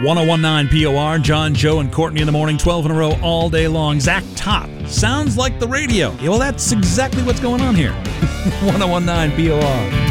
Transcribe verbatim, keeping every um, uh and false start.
ten nineteen P O R, John, Joe, and Courtney in the morning, twelve in a row all day long. Zach Top. Sounds like the radio. Yeah, well, that's exactly what's going on here. ten nineteen P O R.